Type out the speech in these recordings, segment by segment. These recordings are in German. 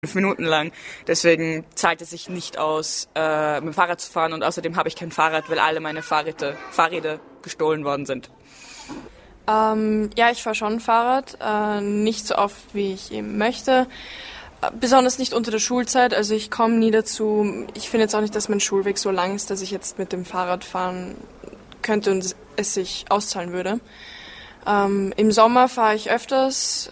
5 Minuten lang. Deswegen zahlt es sich nicht aus, mit dem Fahrrad zu fahren. Und außerdem habe ich kein Fahrrad, weil alle meine Fahrräder gestohlen worden sind. Ja, ich fahre schon Fahrrad. Nicht so oft, wie ich eben möchte. Besonders nicht unter der Schulzeit. Also ich komme nie dazu. Ich finde jetzt auch nicht, dass mein Schulweg so lang ist, dass ich jetzt mit dem Fahrrad fahren könnte und es sich auszahlen würde. Im Sommer fahre ich öfters,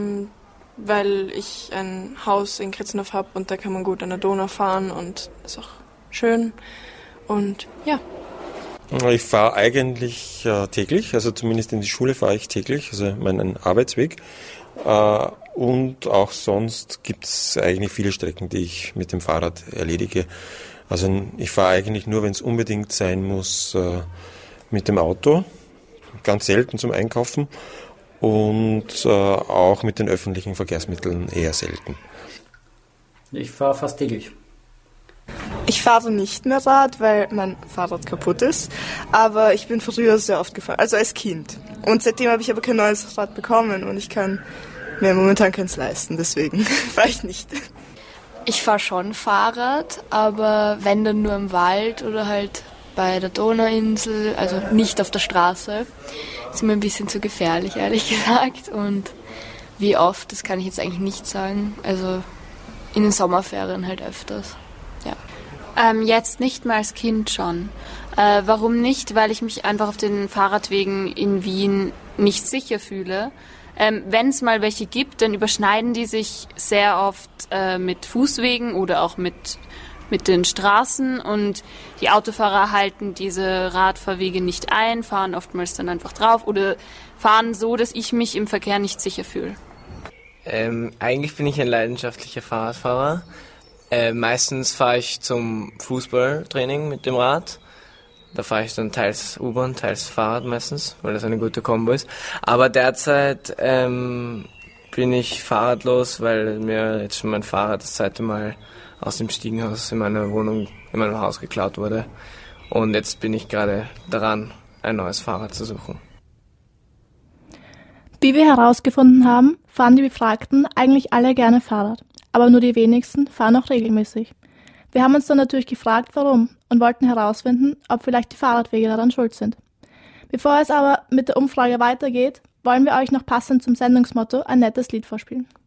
weil ich ein Haus in Kritzenhof habe und da kann man gut an der Donau fahren und ist auch schön. Und ja. Ich fahre eigentlich täglich, also zumindest in die Schule fahre ich täglich, also meinen Arbeitsweg. Und auch sonst gibt es eigentlich viele Strecken, die ich mit dem Fahrrad erledige. Also ich fahre eigentlich nur, wenn es unbedingt sein muss, mit dem Auto, ganz selten zum Einkaufen. Und auch mit den öffentlichen Verkehrsmitteln eher selten. Ich fahre fast täglich. Ich fahre nicht mehr Rad, weil mein Fahrrad kaputt ist, aber ich bin früher sehr oft gefahren, also als Kind. Und seitdem habe ich aber kein neues Rad bekommen und ich kann mir momentan keins leisten, deswegen fahre ich nicht. Ich fahre schon Fahrrad, aber wenn dann nur im Wald oder halt bei der Donauinsel, also nicht auf der Straße. Ist mir ein bisschen zu gefährlich, ehrlich gesagt. Und wie oft, das kann ich jetzt eigentlich nicht sagen. Also in den Sommerferien halt öfters. Ja. Jetzt nicht mehr, als Kind schon. Warum nicht? Weil ich mich einfach auf den Fahrradwegen in Wien nicht sicher fühle. Wenn es mal welche gibt, dann überschneiden die sich sehr oft mit Fußwegen oder auch mit den Straßen und die Autofahrer halten diese Radfahrwege nicht ein, fahren oftmals dann einfach drauf oder fahren so, dass ich mich im Verkehr nicht sicher fühle. Eigentlich bin ich ein leidenschaftlicher Fahrradfahrer. Meistens fahre ich zum Fußballtraining mit dem Rad. Da fahre ich dann teils U-Bahn, teils Fahrrad meistens, weil das eine gute Kombo ist. Aber derzeit bin ich fahrradlos, weil mir jetzt schon mein Fahrrad das zweite Mal aus dem Stiegenhaus in meiner Wohnung, in meinem Haus geklaut wurde. Und jetzt bin ich gerade daran, ein neues Fahrrad zu suchen. Wie wir herausgefunden haben, fahren die Befragten eigentlich alle gerne Fahrrad. Aber nur die wenigsten fahren auch regelmäßig. Wir haben uns dann natürlich gefragt, warum und wollten herausfinden, ob vielleicht die Fahrradwege daran schuld sind. Bevor es aber mit der Umfrage weitergeht, wollen wir euch noch passend zum Sendungsmotto ein nettes Lied vorspielen.